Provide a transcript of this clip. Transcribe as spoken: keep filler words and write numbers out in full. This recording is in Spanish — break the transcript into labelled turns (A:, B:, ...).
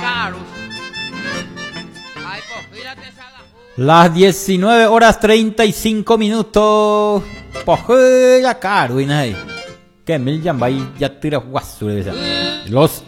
A: Las diecinueve horas treinta y cinco minutos. Pojera caro y nada. Que me llaman ya tira guasu. Los